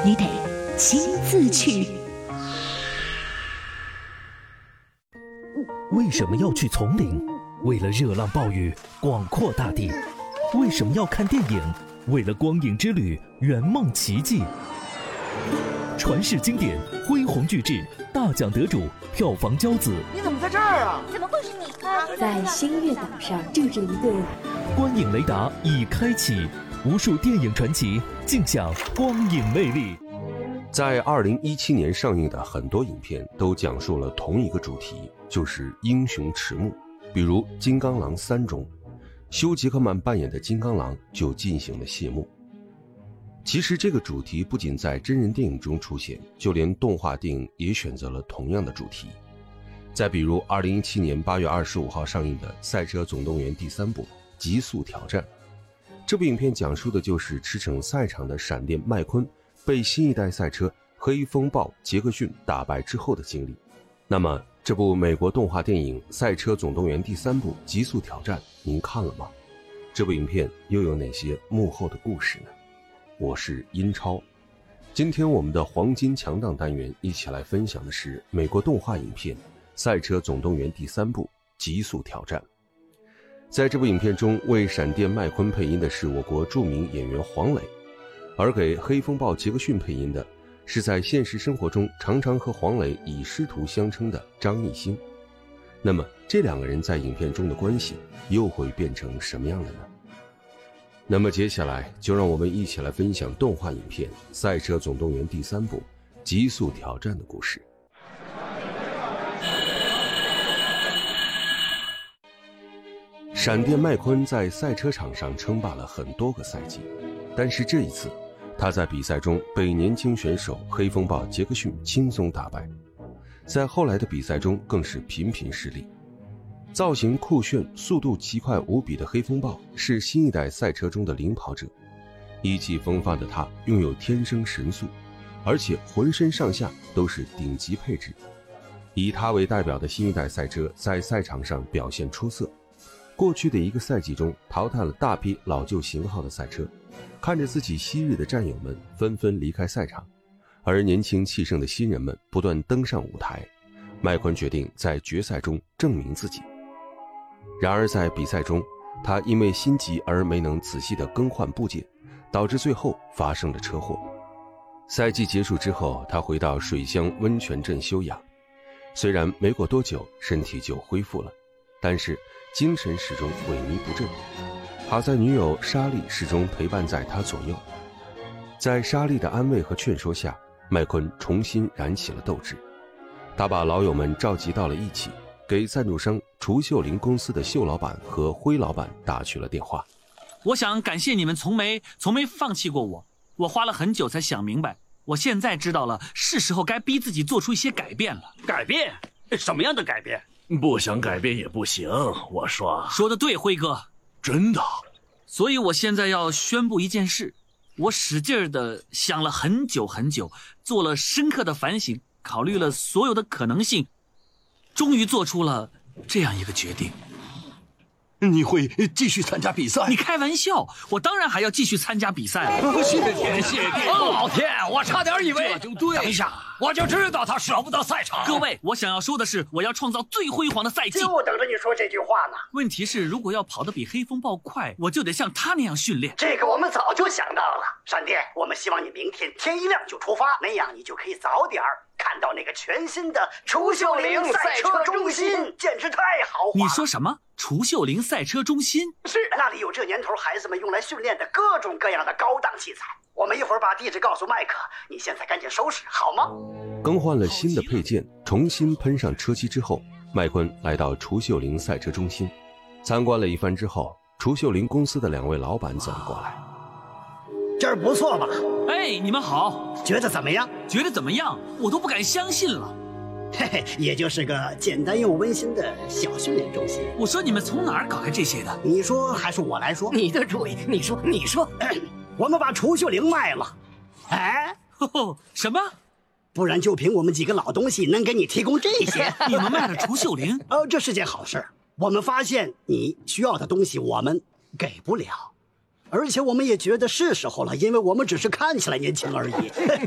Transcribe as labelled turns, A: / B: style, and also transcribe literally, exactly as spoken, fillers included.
A: 你得亲自去。
B: 为什么要去丛林？为了热浪暴雨，广阔大地。为什么要看电影？为了光影之旅，圆梦奇迹。传世经典，恢宏巨制，大奖得主，票房骄子。
C: 你怎么在这儿啊？
D: 怎么会是你呢？
A: 在星月岛上住着一对。
B: 观影雷达已开启，无数电影传奇，尽享光影魅力。
E: 在二零一七年上映的很多影片都讲述了同一个主题，就是英雄迟暮。比如《金刚狼三》中，休·杰克曼扮演的金刚狼就进行了谢幕。其实这个主题不仅在真人电影中出现，就连动画电影也选择了同样的主题。再比如二零一七年八月二十五号上映的《赛车总动员》第三部《极速挑战》，这部影片讲述的就是驰骋赛场的闪电麦昆被新一代赛车黑风暴杰克逊打败之后的经历。那么这部美国动画电影《赛车总动员》第三部《极速挑战》您看了吗？这部影片又有哪些幕后的故事呢？我是英超，今天我们的黄金强档单元一起来分享的是美国动画影片《赛车总动员》第三部《极速挑战》。在这部影片中，为闪电麦昆配音的是我国著名演员黄磊，而给黑风暴杰克逊配音的是在现实生活中常常和黄磊以师徒相称的张艺兴。那么这两个人在影片中的关系又会变成什么样的呢？那么接下来就让我们一起来分享动画影片《赛车总动员》第三部《极速挑战》的故事。闪电麦昆在赛车场上称霸了很多个赛季，但是这一次他在比赛中被年轻选手黑风暴杰克逊轻松打败，在后来的比赛中更是频频失利。造型酷炫、速度奇快无比的黑风暴是新一代赛车中的领跑者，意气风发的他拥有天生神速，而且浑身上下都是顶级配置。以他为代表的新一代赛车在赛场上表现出色，过去的一个赛季中淘汰了大批老旧型号的赛车，看着自己昔日的战友们纷纷离开赛场，而年轻气盛的新人们不断登上舞台，麦昆决定在决赛中证明自己。然而在比赛中，他因为心急而没能仔细地更换部件，导致最后发生了车祸。赛季结束之后，他回到水乡温泉镇休养，虽然没过多久身体就恢复了，但是精神始终萎靡不振。好在女友莎莉始终陪伴在他左右，在莎莉的安慰和劝说下，麦昆重新燃起了斗志。他把老友们召集到了一起，给赞助商除秀林公司的秀老板和辉老板打去了电话。
F: 我想感谢你们从没从没放弃过我，我花了很久才想明白，我现在知道了，是时候该逼自己做出一些改变了。
G: 改变？什么样的改变？
H: 不想改变也不行，我说。
F: 说得对，辉哥。
H: 真的。
F: 所以我现在要宣布一件事，我使劲的想了很久很久，做了深刻的反省，考虑了所有的可能性，终于做出了这样一个决定。
H: 你会继续参加比赛？
F: 你开玩笑，我当然还要继续参加比赛了。
G: 谢天谢地！哦，老天，我差点以为……
H: 这就对。
G: 等一下，我就知道他舍不得赛场。
F: 各位，我想要说的是，我要创造最辉煌的赛季。
C: 就等着你说这句话呢。
F: 问题是，如果要跑得比黑风暴快，我就得像他那样训练。
C: 这个我们早就想到了。闪电，我们希望你明天天一亮就出发，那样你就可以早点儿看到那个全新的除秀林赛车中心，简直太豪华。
F: 你说什么？除秀林赛车中心？
C: 是，那里有这年头孩子们用来训练的各种各样的高档器材。我们一会儿把地址告诉麦克，你现在赶紧收拾好吗？
E: 更换了新的配件，重新喷上车漆之后，麦昆来到除秀林赛车中心，参观了一番之后，除秀林公司的两位老板走了过来。
C: 这儿不错吧？
F: 哎，你们好，
C: 觉得怎么样？
F: 觉得怎么样？我都不敢相信了。
C: 嘿嘿，也就是个简单又温馨的小训练中心。
F: 我说你们从哪儿搞来这些的？
C: 你说还是我来说？
G: 你的主意，你说，你说。
C: 我们把除秀林卖了。哎，
F: 哦，什么？
C: 不然就凭我们几个老东西能给你提供这些。
F: 你们卖了除秀林？
C: 呃，这是件好事。我们发现你需要的东西我们给不了，而且我们也觉得是时候了，因为我们只是看起来年轻而已。